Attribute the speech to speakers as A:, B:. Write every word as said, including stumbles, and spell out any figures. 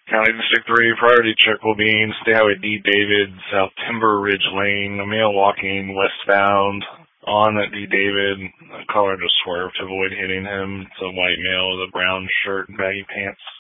A: County District three, priority check will be State Highway D. David, South Timber Ridge Lane, a male walking westbound on at D. David. The caller just swerved to avoid hitting him. It's a white male with a brown shirt and baggy pants.